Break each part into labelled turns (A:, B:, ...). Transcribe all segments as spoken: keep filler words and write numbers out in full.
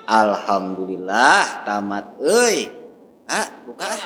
A: Alhamdulillah tamat euy. Ah, buka ah.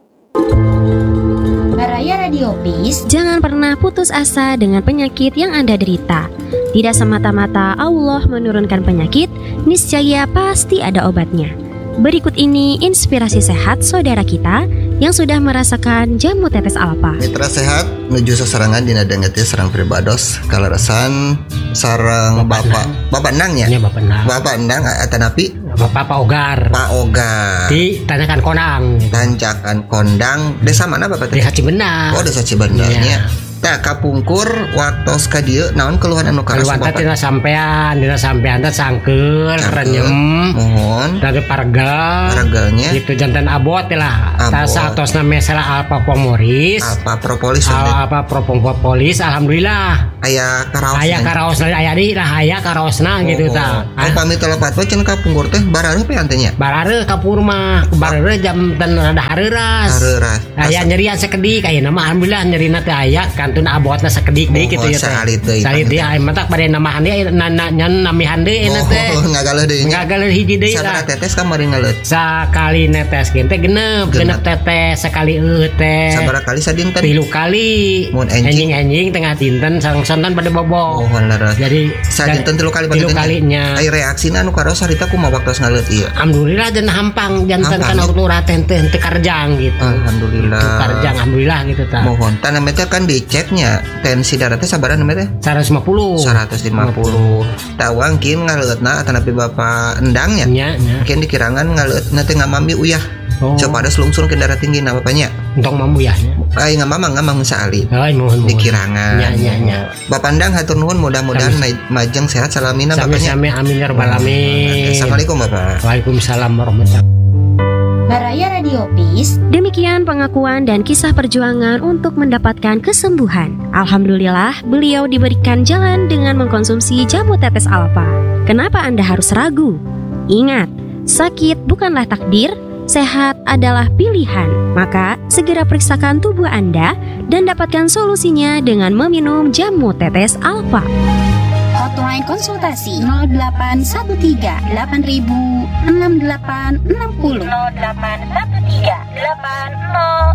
B: Baraya Radiopis,
C: jangan pernah putus asa dengan penyakit yang Anda derita. Tidak semata-mata Allah menurunkan penyakit, niscaya pasti ada obatnya. Berikut ini inspirasi sehat saudara kita yang sudah merasakan jamu tetes alfa.
D: Mitra sehat menuju sasarangan dina dengeti sareng pribados kalerasan sareng bapak bapak endangnya.
E: Nya bapak endang.
D: Bapak endang atanapi
E: Bapak Pak Ogar.
D: Pak Ogar.
E: Di Tanjakan Kondang.
D: Tanjakan Kondang. Desa mana Bapak teh?
E: Desa Cibenang.
D: Oh, desa Cibenangnya. Tah kapungkur waktos ka dieu naon keluhan anu karas
E: Bapak? Keluhan teh dina sampean, dina sampean teh sangkeul, renyem.
D: Mohon.
E: Dari parga.
D: Pargalnya.
E: Gitu janten abot lah. Tah saatosna mesela Alpha Pomoris.
D: Alpha Propolis.
E: Alpha Propolis alhamdulillah.
D: Aya karaos.
E: Aya karaosna aya di lah aya karaosna gitu tah.
D: Oh, pamit telepat we cenah kapungkur teh barareuh pe antenya.
E: Barareuh kapur mah, barareuh jam ten rada hareuras.
D: Hareuras.
E: Aya nyerian sakedik aya nama alhamdulillah nyerina teh aya kantun abotna sakedik deui kitu ya teh.
D: Salit deui.
E: Salit deui aya matak bade namahan deui nyan namihan deui eta teh.
D: Oh, ngagaleun deui.
E: Ngagaleun hiji deui
D: lah. Sabaraha tetes kamari ngaleut?
E: Sakali neteskeun teh genep, genep tetes sekali eueuh teh.
D: Sabaraha kali sadinten?
E: Tilu kali.
D: Mun enjing-enjing
E: tengah dinten sareng-sareng pada bobo.
D: Oh, bener.
E: Jadi
D: sadinten tilu kali
E: tilu kalinya.
D: Ai reaksina anu karos harita kumaha waktos ngaleut ieu?
E: Alhamdulillah dan hampang janten kan urut teh teh karjang gitu.
D: Alhamdulillah.
E: Itu karjang alhamdulillah gitu tah.
D: Mohon tah namanya kan diceknya tensi darah teh sabaraha namanya teh?
E: seratus lima puluh.
D: seratus lima puluh. Tawang kieu ngaleutna atanapi Bapak endangnya.
E: Nya, nya.
D: Kieu dikirangan ngaleutna teh ngamami uyah. Oh. Coba ada selungsur ke darah tinggi na bapaknya.
E: Entong mamu ya.
D: Ai ngamamang ngamang saali.
E: Ai mohon mohon.
D: Dikirangan.
E: Nya nya nya.
D: Bapak endang hatur nuhun mudah-mudahan majeng sehat salamina bapaknya.
E: Sami-sami amin ya rabbal alamin.
D: Assalamualaikum Bapak.
E: Waalaikumsalam warahmatullahi wabarakatuh.
B: Baraya Radiopis.
C: Demikian pengakuan dan kisah perjuangan untuk mendapatkan kesembuhan. Alhamdulillah, beliau diberikan jalan dengan mengkonsumsi jamu tetes alfa. Kenapa Anda harus ragu? Ingat, sakit bukanlah takdir, sehat adalah pilihan. Maka, segera periksakan tubuh Anda dan dapatkan solusinya dengan meminum jamu tetes alfa.
B: Hotline konsultasi nol delapan satu tiga delapan ribu enam delapan enam nol. nol delapan satu tiga delapan nol